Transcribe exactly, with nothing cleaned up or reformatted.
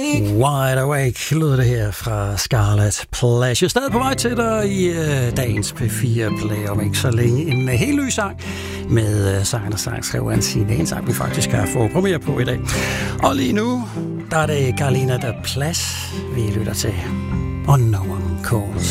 Wide Awake lød det her fra Scarlet Pleasure. Stadig på vej til dig i uh, dagens P fire Play om ikke så længe. En uh, helt ny sang med uh, sangen og sangskriver Signe. En sang, vi faktisk har fået premiere på i dag. Og lige nu, der er det Carolina de Plas, vi lytter til. On No One Calls.